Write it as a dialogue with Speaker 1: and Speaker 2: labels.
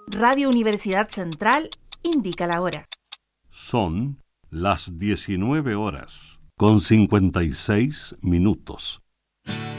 Speaker 1: Radio Universidad Central indica la hora.
Speaker 2: Son las 19 horas con 56 minutos.